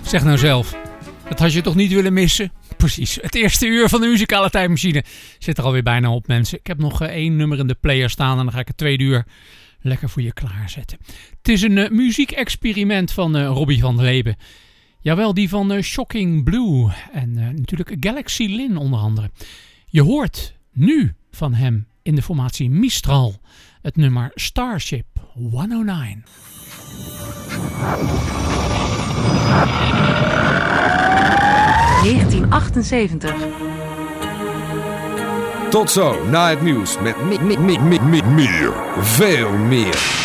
Zeg nou zelf, dat had je toch niet willen missen? Precies, het eerste uur van de muzikale tijdmachine zit er alweer bijna op, mensen. Ik heb nog 1 nummer in de player staan en dan ga ik het tweede uur lekker voor je klaarzetten. Het is een muziekexperiment van Robbie van der Leben. Jawel, die van Shocking Blue en natuurlijk Galaxy Lin onder andere. Je hoort nu van hem in de formatie Mistral het nummer Starship 109. ...1978. Tot zo, na het nieuws met meer, veel meer.